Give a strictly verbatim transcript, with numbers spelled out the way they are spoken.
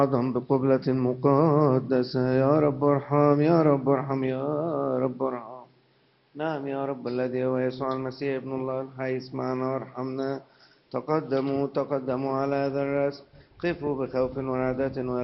أعظم بقبلة مقدسة. يا رب ارحم، يا رب ارحم، يا رب ارحم. نعم يا رب الذي هو يسوع المسيح ابن الله الحي، اسمعنا وارحمنا. تقدموا تقدموا على هذا الرأس، قفوا بخوف ورعدة